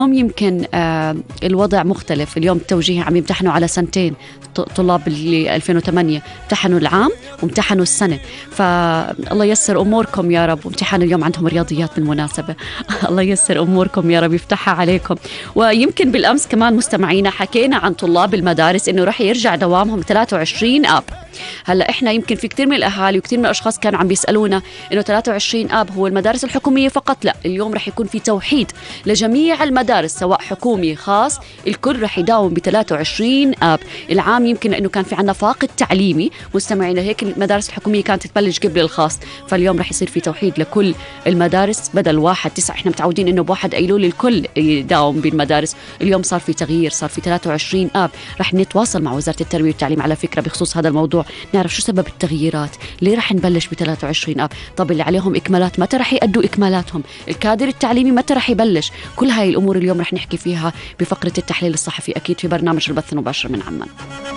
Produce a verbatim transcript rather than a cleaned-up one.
اليوم يمكن آه الوضع مختلف. اليوم التوجيهي عم يمتحنوا على سنتين. طلاب اللي ألفين وثمانية امتحنوا العام وامتحنوا السنة، فالله يسر أموركم يا رب. وامتحان اليوم عندهم رياضيات بالمناسبة. الله يسر أموركم يا رب، يفتحها عليكم. ويمكن بالأمس كمان مستمعينا حكينا عن طلاب المدارس إنه رح يرجع دوامهم ثلاثة وعشرين آب. هلا احنا يمكن في كثير من الاهالي وكثير من الاشخاص كانوا عم بيسالونا انه ثلاثة وعشرين اب هو المدارس الحكوميه فقط. لا، اليوم رح يكون في توحيد لجميع المدارس سواء حكومي خاص، الكل رح يداوم ب ثلاثة وعشرين اب. العام يمكن انه كان في عنا فاقد تعليمي مستمعينا، هيك المدارس الحكوميه كانت تبلش قبل الخاص، فاليوم رح يصير في توحيد لكل المدارس بدل واحد تسعة. احنا متعودين انه بواحد ايلول الكل يداوم بالمدارس، اليوم صار في تغيير، صار في ثلاثة وعشرين اب. رح نتواصل مع وزاره التربيه والتعليم على فكره بخصوص هذا الموضوع، نعرف شو سبب التغييرات، ليه رح نبلش ب ثلاثة وعشرين اب. طب اللي عليهم إكمالات متى رح يأدوا إكمالاتهم؟ الكادر التعليمي متى رح يبلش؟ كل هاي الأمور اليوم رح نحكي فيها بفقرة التحليل الصحفي أكيد في برنامج البث المباشر من عمان.